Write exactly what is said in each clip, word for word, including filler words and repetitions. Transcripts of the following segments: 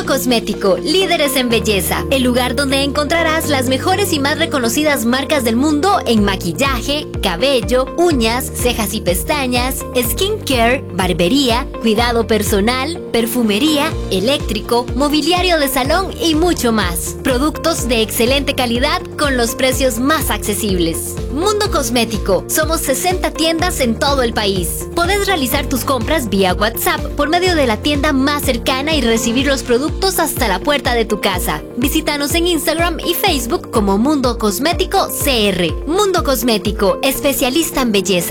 Cosmético, líderes en belleza. El lugar donde encontrarás las mejores y más reconocidas marcas del mundo en maquillaje, cabello, uñas, cejas y pestañas, skincare, barbería, cuidado personal, perfumería, eléctrico, mobiliario de salón y mucho más. Productos de excelente calidad con los precios más accesibles. Mundo Cosmético. Somos sesenta tiendas en todo el país. Puedes realizar tus compras vía WhatsApp por medio de la tienda más cercana y recibir los productos hasta la puerta de tu casa. Visítanos en Instagram y Facebook como Mundo Cosmético C R. Mundo Cosmético, especialista en belleza.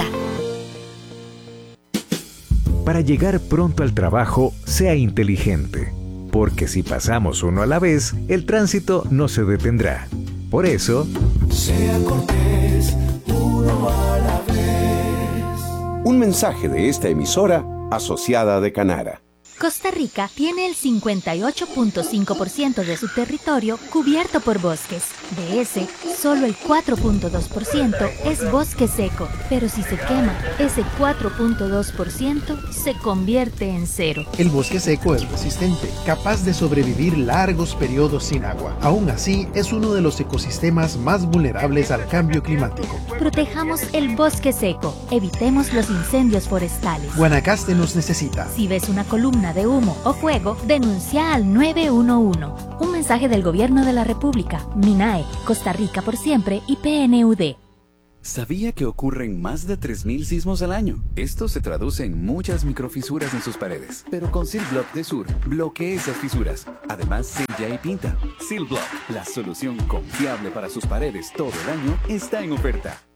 Para llegar pronto al trabajo, sea inteligente, porque si pasamos uno a la vez, el tránsito no se detendrá. Por eso, sea cortés, uno a la vez. Un mensaje de esta emisora asociada de Canara. Costa Rica tiene el cincuenta y ocho punto cinco por ciento de su territorio cubierto por bosques. De ese, solo el cuatro punto dos por ciento es bosque seco, pero si se quema, ese cuatro punto dos por ciento se convierte en cero. El bosque seco es resistente, capaz de sobrevivir largos periodos sin agua. Aún así, es uno de los ecosistemas más vulnerables al cambio climático. Protejamos el bosque seco, evitemos los incendios forestales. Guanacaste nos necesita. Si ves una columna de humo o fuego, denuncia al nueve uno uno. Un mensaje del Gobierno de la República, MINAE, Costa Rica por siempre y P N U D. ¿Sabía que ocurren más de tres mil sismos al año? Esto se traduce en muchas microfisuras en sus paredes. Pero con Silblock de Sur, bloquea esas fisuras. Además, sella y pinta. Silblock, la solución confiable para sus paredes todo el año, está en oferta.